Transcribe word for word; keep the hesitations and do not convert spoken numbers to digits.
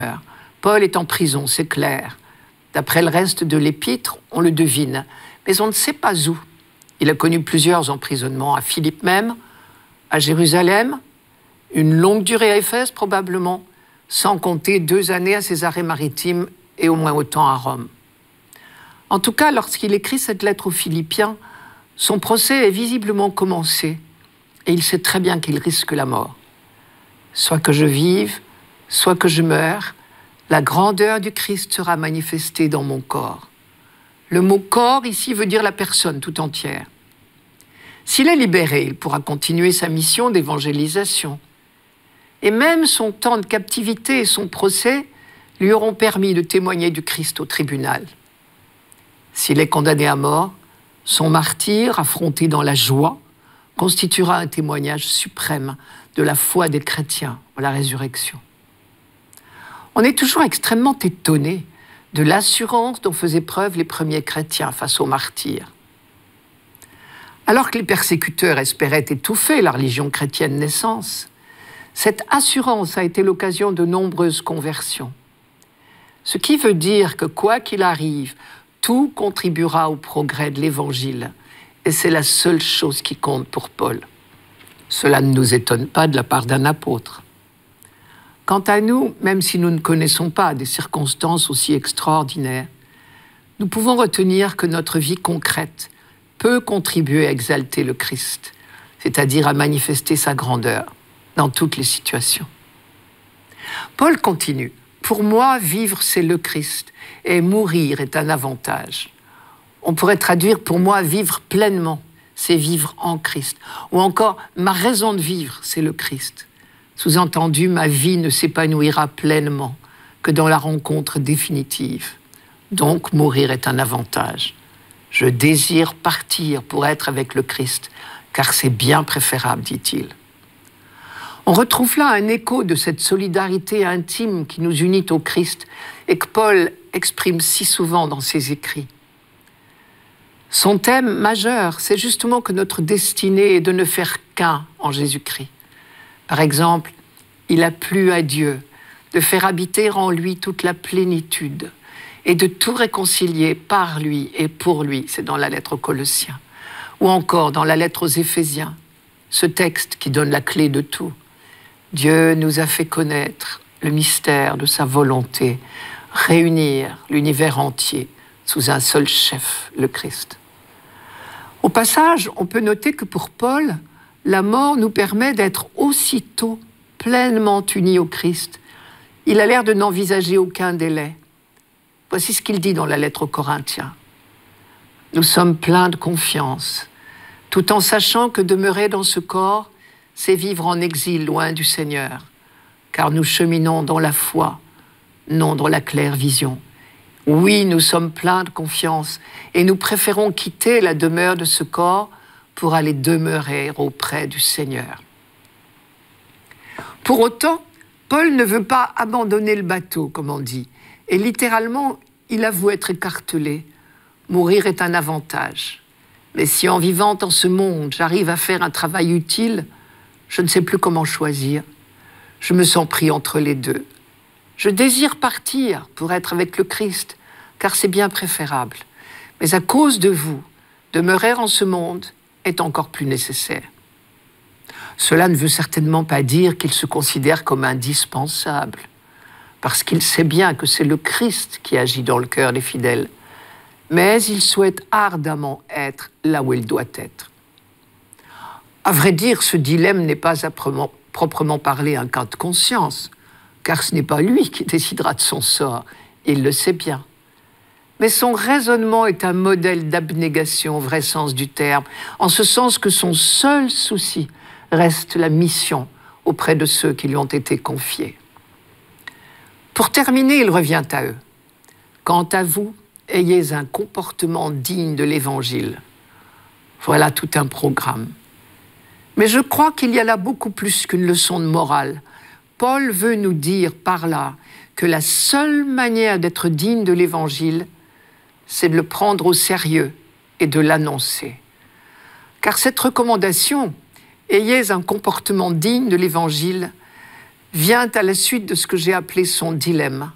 Paul est en prison, c'est clair. D'après le reste de l'épître, on le devine, mais on ne sait pas où. Il a connu plusieurs emprisonnements, à Philippe même, à Jérusalem, une longue durée à Éphèse probablement, sans compter deux années à Césarée-Maritime et au moins autant à Rome. En tout cas, lorsqu'il écrit cette lettre aux Philippiens, son procès est visiblement commencé et il sait très bien qu'il risque la mort. Soit que je vive, soit que je meure, la grandeur du Christ sera manifestée dans mon corps. Le mot « corps » ici veut dire la personne tout entière. S'il est libéré, il pourra continuer sa mission d'évangélisation. Et même son temps de captivité et son procès lui auront permis de témoigner du Christ au tribunal. S'il est condamné à mort, son martyre, affronté dans la joie, constituera un témoignage suprême de la foi des chrétiens en la résurrection. On est toujours extrêmement étonné de l'assurance dont faisaient preuve les premiers chrétiens face aux martyrs. Alors que les persécuteurs espéraient étouffer la religion chrétienne naissance, cette assurance a été l'occasion de nombreuses conversions. Ce qui veut dire que quoi qu'il arrive, tout contribuera au progrès de l'Évangile, et c'est la seule chose qui compte pour Paul. Cela ne nous étonne pas de la part d'un apôtre. Quant à nous, même si nous ne connaissons pas des circonstances aussi extraordinaires, nous pouvons retenir que notre vie concrète peut contribuer à exalter le Christ, c'est-à-dire à manifester sa grandeur dans toutes les situations. Paul continue. « Pour moi, vivre, c'est le Christ, et mourir est un avantage. » On pourrait traduire « pour moi, vivre pleinement, c'est vivre en Christ. » Ou encore « ma raison de vivre, c'est le Christ. » Sous-entendu, ma vie ne s'épanouira pleinement que dans la rencontre définitive. Donc, mourir est un avantage. Je désire partir pour être avec le Christ, car c'est bien préférable, dit-il. On retrouve là un écho de cette solidarité intime qui nous unit au Christ et que Paul exprime si souvent dans ses écrits. Son thème majeur, c'est justement que notre destinée est de ne faire qu'un en Jésus-Christ. Par exemple, il a plu à Dieu de faire habiter en lui toute la plénitude et de tout réconcilier par lui et pour lui, c'est dans la lettre aux Colossiens, ou encore dans la lettre aux Éphésiens, ce texte qui donne la clé de tout. Dieu nous a fait connaître le mystère de sa volonté, réunir l'univers entier sous un seul chef, le Christ. Au passage, on peut noter que pour Paul, la mort nous permet d'être aussitôt pleinement unis au Christ. Il a l'air de n'envisager aucun délai. Voici ce qu'il dit dans la lettre aux Corinthiens. « Nous sommes pleins de confiance, tout en sachant que demeurer dans ce corps, c'est vivre en exil loin du Seigneur, car nous cheminons dans la foi, non dans la claire vision. Oui, nous sommes pleins de confiance et nous préférons quitter la demeure de ce corps pour aller demeurer auprès du Seigneur. » Pour autant, Paul ne veut pas abandonner le bateau, comme on dit, et littéralement, il avoue être écartelé. Mourir est un avantage. Mais si en vivant dans ce monde, j'arrive à faire un travail utile, je ne sais plus comment choisir. Je me sens pris entre les deux. Je désire partir pour être avec le Christ, car c'est bien préférable. Mais à cause de vous, demeurer en ce monde est encore plus nécessaire. Cela ne veut certainement pas dire qu'il se considère comme indispensable, parce qu'il sait bien que c'est le Christ qui agit dans le cœur des fidèles, mais il souhaite ardemment être là où il doit être. À vrai dire, ce dilemme n'est pas à proprement parler un cas de conscience, car ce n'est pas lui qui décidera de son sort, il le sait bien. Mais son raisonnement est un modèle d'abnégation au vrai sens du terme, en ce sens que son seul souci reste la mission auprès de ceux qui lui ont été confiés. Pour terminer, il revient à eux. « Quant à vous, ayez un comportement digne de l'Évangile. » Voilà tout un programme. Mais je crois qu'il y a là beaucoup plus qu'une leçon de morale. Paul veut nous dire par là que la seule manière d'être digne de l'Évangile, c'est de le prendre au sérieux et de l'annoncer. Car cette recommandation, « Ayez un comportement digne de l'Évangile », vient à la suite de ce que j'ai appelé son dilemme.